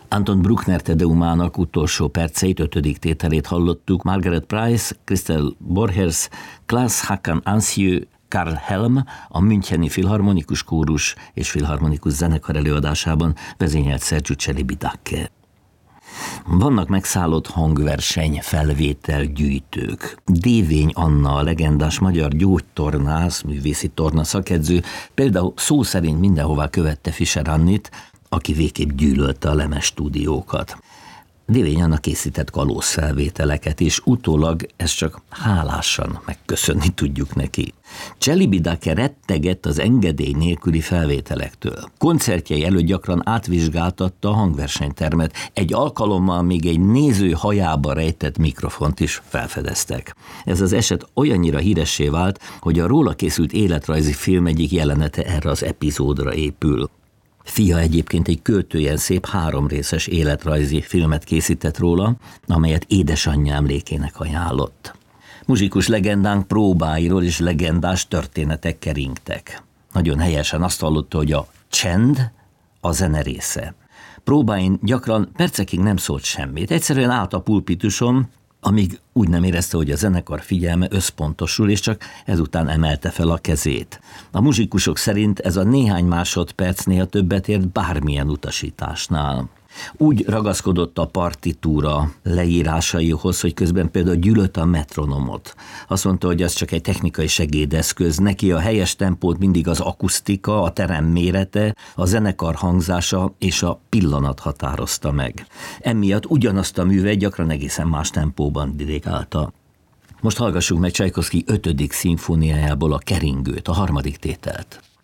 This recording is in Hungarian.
Anton Bruckner Te Deumának utolsó perceit, 5. tételét hallottuk. Margaret Price, Christel Borchers, Klaas-Hakan Ansieu, Karl Helm a Müncheni Filharmonikus Kórus és Filharmonikus Zenekar előadásában vezényelt Sergiu Celibidache. Vannak megszállott hangverseny felvételgyűjtők. Dévény Anna, a legendás magyar gyógytornász, művészi torna szakedző, például szó szerint mindenhová követte Fischer Annit, aki végképp gyűlölte a lemezstúdiókat. Dévény Anna készített kalózfelvételeket, és utólag ezt csak hálásan megköszönni tudjuk neki. Celibidache rettegett az engedély nélküli felvételektől. Koncertjei előtt gyakran átvizsgáltatta a hangversenytermet. Egy alkalommal még egy néző hajába rejtett mikrofont is felfedeztek. Ez az eset olyannyira híressé vált, hogy a róla készült életrajzi film egyik jelenete erre az epizódra épül. Fia egyébként egy költőjen szép 3 részes életrajzi filmet készített róla, amelyet édesanyja emlékének ajánlott. Muzsikus legendánk próbáiról és legendás történetek keringtek. Nagyon helyesen azt hallotta, hogy a csend a zene része. Próbáin gyakran percekig nem szólt semmit, egyszerűen állt a pulpituson, amíg úgy nem érezte, hogy a zenekar figyelme összpontosul, és csak ezután emelte fel a kezét. A muzsikusok szerint ez a néhány másodperc néha többet ért bármilyen utasításnál. Úgy ragaszkodott a partitúra leírásaihoz, hogy közben például gyűlölte a metronomot. Azt mondta, hogy az csak egy technikai segédeszköz, neki a helyes tempót mindig az akusztika, a terem mérete, a zenekar hangzása és a pillanat határozta meg. Emiatt ugyanazt a művet gyakran egészen más tempóban dirigálta. Most hallgassuk meg Csajkovszky 5. szimfóniájából a Keringőt, a 3. tételt.